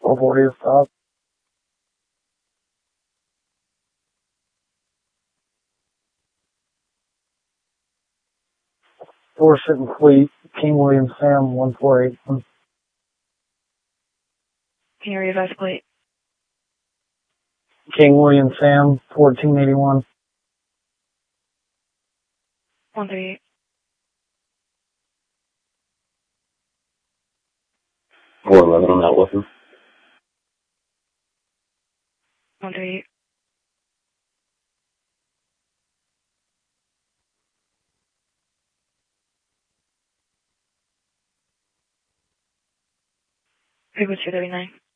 440 is stop. 4 Shipment Fleet, King William Sam 148. Can you revise plate? King William Sam 1481. 138. 411 on that weapon. 138. Frequency 39.